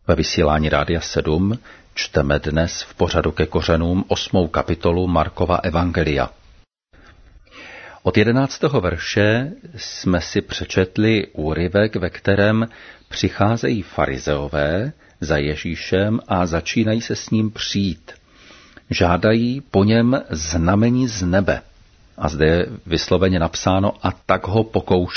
Ve vysílání Rádia 7 čteme dnes v pořadu Ke kořenům 8. kapitolu Markova evangelia. Od 11. verše jsme si přečetli úryvek, ve kterém přicházejí farizeové za Ježíšem a začínají se s ním přijít. Žádají po něm znamení z nebe. A zde je vysloveně napsáno a tak ho pokouší.